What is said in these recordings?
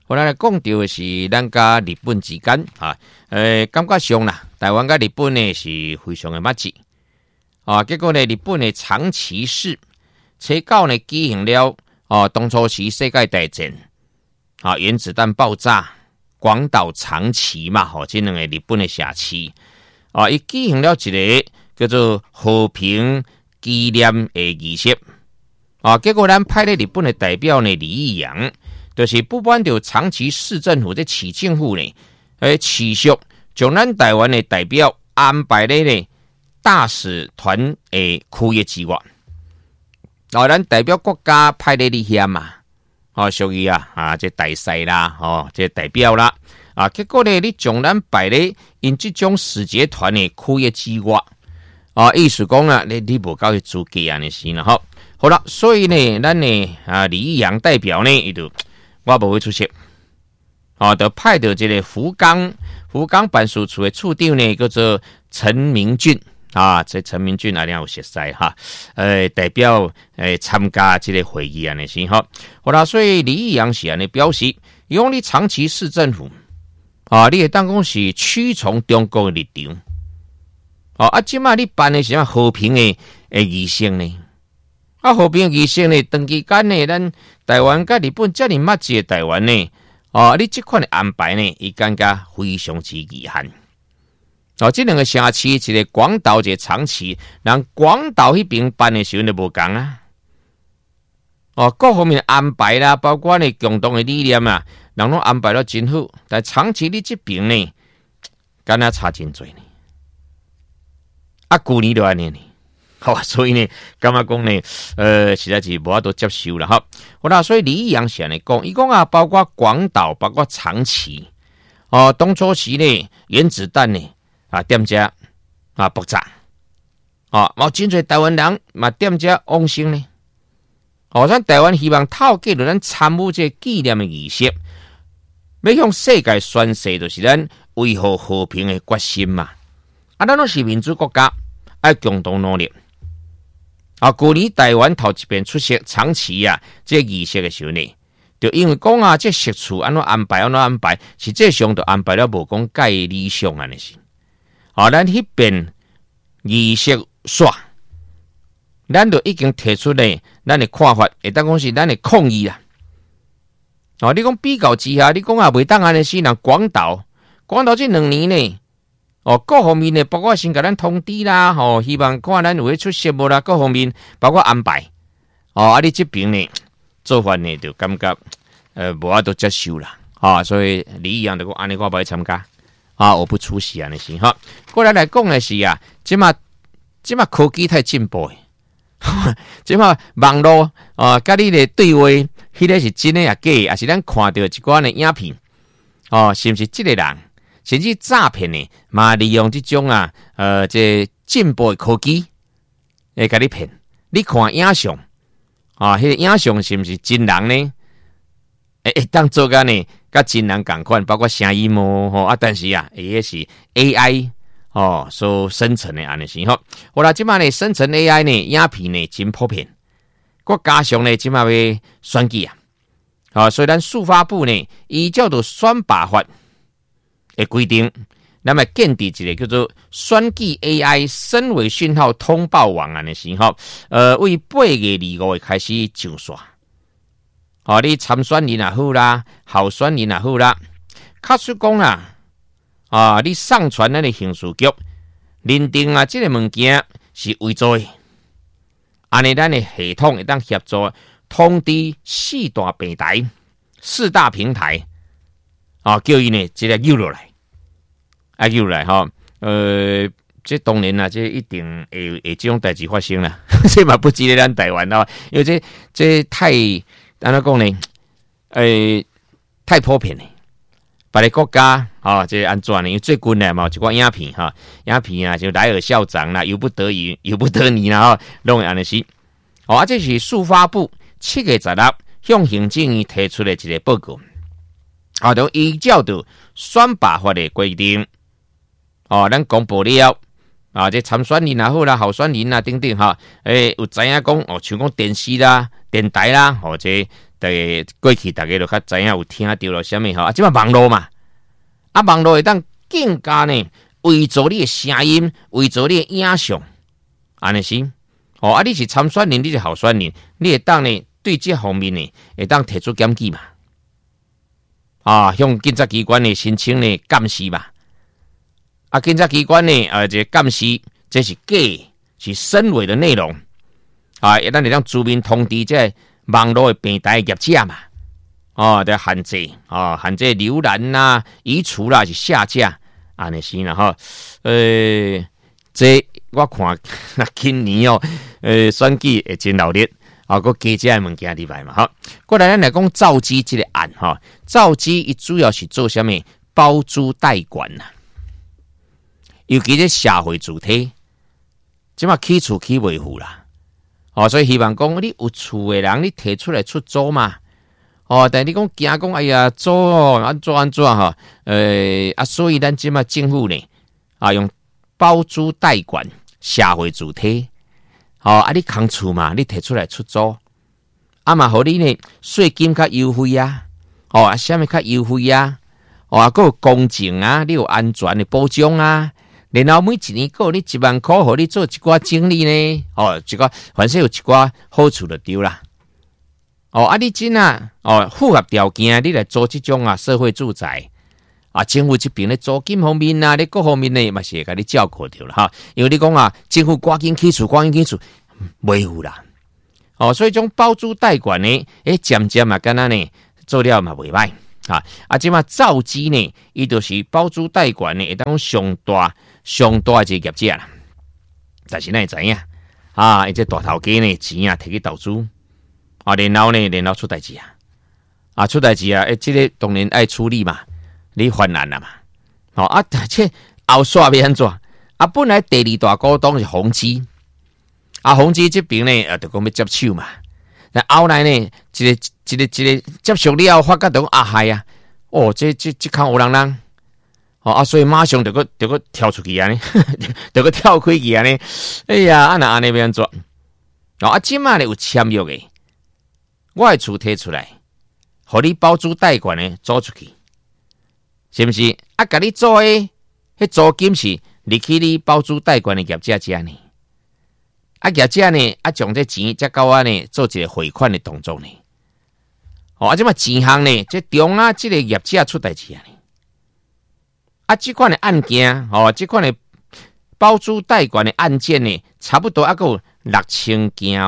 后来讲到的是咱甲日本之间啊，感觉上啦，台湾甲日本呢是非常的密切啊。结果呢，日本的长崎市初九呢举行了当初是世界大战啊，原子弹爆炸，广岛、长崎嘛，这两个日本的社区啊，伊举行了一个叫做和平纪念的仪式啊。结果咱派咧日本的代表呢，李义阳，就是不满着长崎市政府这市政府呢，持续将咱台湾的代表安排咧呢大使团的区域之外，咱代表国家派咧你遐嘛，属于这大使啦，这代表啦，结果呢，你将咱摆咧因这种使节团的区域之外，意思讲啊，你无够去资格安尼是啦，好了，所以呢，咱呢李义阳代表呢，伊就我无会出席，就派到这个福冈办事处的处长呢，叫做陈明俊这陈明俊有熟悉哈，代表参加这个会议安尼是好啦，所以李义阳是安尼表示，伊讲你长崎市政府你会当讲是屈从中国的立场即摆你办的是啥和平的仪式呢？和平的仪式呢，长期间呢，咱台湾甲日本这么密切的台湾呢，你这款的安排呢，伊感觉非常之遗憾。这两个城市，一个广岛，一个长崎，人广岛那边办的时候就无同啊。各方面的安排啦，包括呢共同的理念人拢安排得真好，但长崎你这边呢，敢若差真多呢。旧年就安尼呢。所以呢，感觉讲呢，实在是无法度接受了好啦，所以李义阳是安尼讲，伊讲包括广岛，包括长崎，当初时呢，原子弹呢踮遮爆炸，真侪台湾人嘛踮遮往生呢。咱台湾希望透过咱参与这纪念的仪式，要向世界宣示，就是咱维护和平的决心嘛。咱都是民主国家，要共同努力。去年台湾头一遍出席长崎这个仪式的时候呢，就因为讲这食处安怎安排，实际上就安排了无讲介理想安尼是。咱迄边仪式煞，咱就已经提出呢，咱的看法，会当讲是咱的抗议啦。你讲比较之下，你讲袂当安尼是人广岛这2年呢。各方面呢，包括先给咱通知啦，希望看咱有会出席无啦，各方面包括安排，你这边呢做法呢就感觉无法度接受啦，所以李义阳就讲安尼我不会参加，我不出席安尼是哈。过来讲的是即马科技太进步即马网络甲你的对话，迄个是真的假的，也是咱看到一寡的影片，是不是这个人？甚至诈骗呢，嘛利用这种这进步的科技来给你骗。你看影像迄个影像是不是真人呢？当做个呢，甲真人同款，包括声音但是也是 AI 所生成的安尼是好啦，即摆呢生成 AI 呢，影片呢真普遍。加上呢，即摆要选举所以咱司法部呢，依照着选罢法的规定，那么建立一个叫做选举 AI 声伪讯号通报网安的时候，为8月25日开始上线。你参选人也好啦，候选人也好啦，假使讲你上传咱的刑事局认定这个物件是伪造的，安尼咱的系统会当协助通知4大平台、4大平台，叫伊呢直接揪落来。揪来这当然这一定会这种代志发生啦，这嘛不止咧咱台湾因为这太安怎讲呢？太普遍了。别个国家这安怎呢？因为最近呢嘛有一寡影片就莱尔校长啦，由不得你啦拢会安尼是。这是司法部7月16日向行政院提出的一个报告，就依照着选罢法的规定。咱公布了这参选人也好啦，候选人等等有知影讲像讲电视啦、电台啦， 过去大家都较知影有听到了什么吼，即嘛网络嘛，网络会当更加呢为着你的声音，为着你的影像，安尼是你是参选人，你是候选人，你会当呢对这方面呢会当提出检举嘛，向警察机关呢申请呢监视嘛，警察机关呢这监视这是假是深伪的内容会当让居民通知这网络的平台业者嘛，得限制限制浏览啦、移除啦是下架，安尼是啦吼。这我看今年选举会真闹热个加这物件入来嘛吼。过来咱来讲造机这个案造机伊主要是做啥物？包租代管呐，尤其是社会主体，即嘛起厝起袂赴啦。所以希望讲你有厝的人，你提出来出租嘛。但你惊讲，哎呀，租安怎哈？所以咱即嘛政府呢，用包租代管社会主体，你空厝嘛，你提出来出租，嘛，互你呢税金较优惠啊，啥物较优惠啊，还有公正啊，你有安全的保障啊。然后每一年够你1万块，互你做一寡整理呢，一个反正有一寡好处就对啦。你真符合条件，你来做这种社会住宅政府这边咧租金方面咧各方面呢，嘛是会甲你照顾到啦哈。因为你讲政府赶紧起厝，袂有啦。所以种包租代管呢，渐渐敢若呢做了嘛袂歹即嘛造机呢，伊就是包租代管呢，会当上大这业者啦。但是咱会知影伊这大头家呢钱摕去投资然后出代志出代志这个当然爱处理嘛，你犯难啦嘛。这后续要安怎？本来第二大股东是宏基，宏基这边呢就讲要接手嘛。但后来呢，这个接受了后，发觉到害这空有人所以马上就个跳出去呢，就个跳开去呢。哎呀，安尼要安怎？今嘛呢有签约的，我的厝摕出来，互你包租代管呢租出去，是不是？甲你租的，迄租金是入去你包租代管的业者家呢？业者呢将这钱才到我呢做一个汇款的动作呢。即嘛钱项呢，这中这个业者出代志呢。这款的案件这款的包租代管的案件呢，差不多还有6000件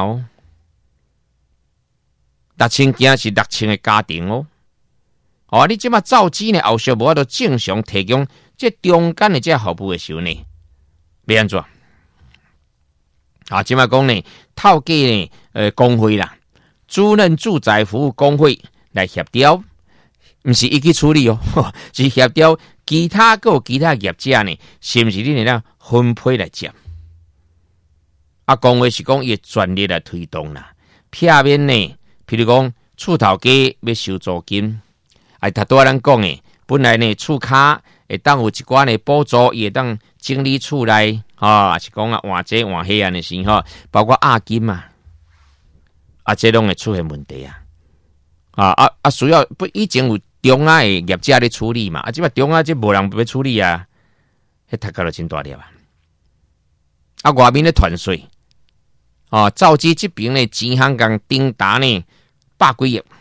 6000件是6000个家庭你即嘛造机呢，后续无法度正常提供这中间的这服务的时候呢，要安怎？即嘛讲呢，透过呢工会啦，主任住宅服务工会来协调，不是一起处理是协调其他业者呢，是不是你能分配来接？工会是讲伊专力来推动啦，撇面呢，譬如讲厝头家要收租金，他拄仔咱讲的，本来呢厝骹会当有一寡呢补助，伊会当整理厝内是讲换这换迄安尼是包括金这拢会出现问题需要不以前有中的业者咧处理嘛，即摆中这无人要处理迄太高了真大粒外面咧团税造机这边呢钱行共丁达呢100几亿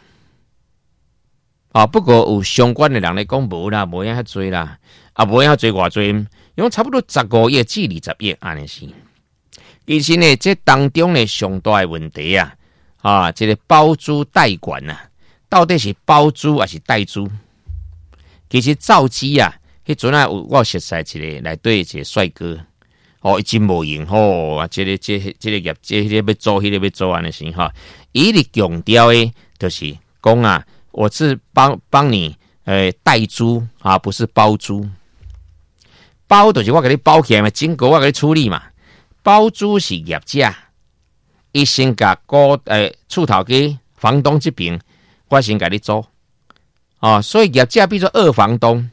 不过有相关的人来讲无啦，无影遐多啦，无影遐多偌多，用差不多15亿至20亿安尼是。其实呢，这当中呢上大的问题这个包租代管到底是包租还是代租？其实造机迄阵我熟悉一个内底一个帅哥，伊真无用这个业这个要做，迄个要做安尼是伊咧强调的，就是讲我是帮你代租不是包租。包就是我给你包起来嘛，经过我给你处理嘛。包租是业者，伊先甲厝头家房东这边，我先给你租所以业者比作二房东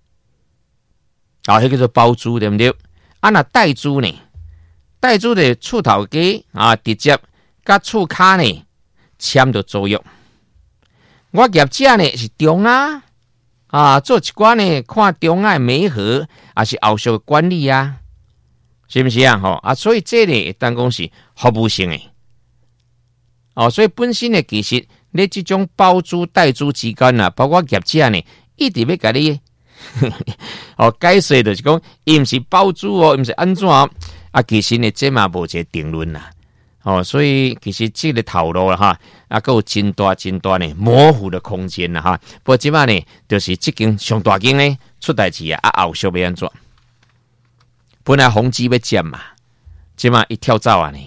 迄叫做包租，对不对？那代租呢？代租的厝头家直接甲厝骹呢签着租约我业者呢是中啊，做一寡呢看中的媒合，也是后续管理啊，是不是啊？啊，所以这里当讲是服务性的。所以本身呢，其实你这种包租代租之间啊，包括业者呢，一直要甲你解释就是讲，伊毋是包租伊毋是安怎啊？其实呢，这嘛无一个定论啦。所以其实这个头路啦还有真大呢模糊的空间啦不过即摆呢，就是这间上大间呢出代志后续要安怎？本来宏基要占嘛，即摆一跳走啊呢，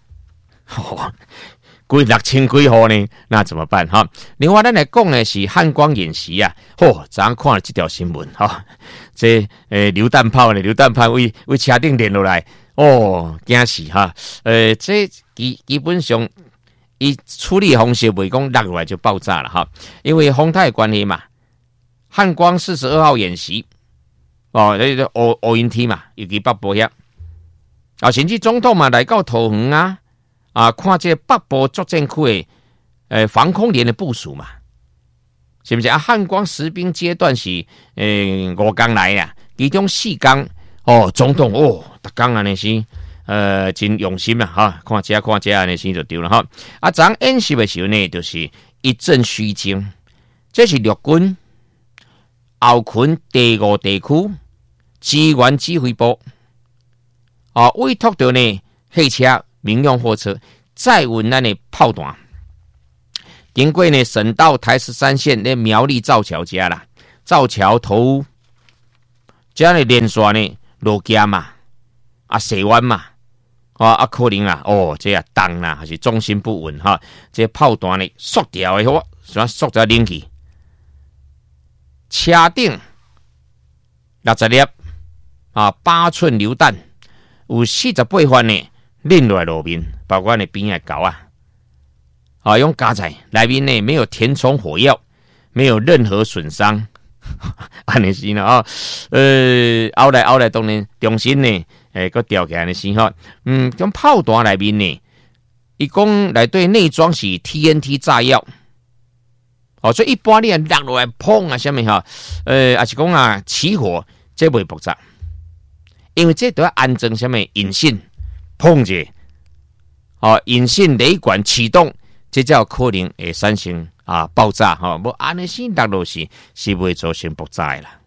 贵6000几户呢，那怎么办另外咱来讲呢是汉光演习啊，昨昏看了这条新闻这榴弹炮为车顶连落来。惊死这基本上伊处理方式袂讲落落来就爆炸了因为风台的关系嘛，汉光42号演习乌云梯嘛，尤其北部遐甚至总统嘛来到桃园看这北部作战区的防空连的部署嘛，是不是汉光实兵阶段是5天来啊，其中4天总统逐天安尼是真用心啊看这安尼是就对了昨天演习的时候呢，就是一阵虚惊，这是陆军后勤第5地区支援指挥部委托到呢汽车、民用货车载运咱的炮弹，经过呢省道台13线的苗栗造桥家啦，造桥头这样的连续呢落架嘛。西湾嘛，可能这重啦，还是重心不稳这炮弹呢缩掉的缩掉冷去，车顶60粒8寸榴弹，有48发呢扔落来路面，包括呢边的狗用加载内面呢没有填充火药，没有任何损伤，安尼是呢后来当然重新呢。个调起来的时候，种炮弹内面呢，伊讲内对内装是 TNT 炸药，所以一般你落落来砰什么也是讲起火，这袂复杂，因为这都要安装什么引信，砰者，引信雷管启动，这叫可能会产生爆炸无安尼先落落是袂造成爆炸的啦。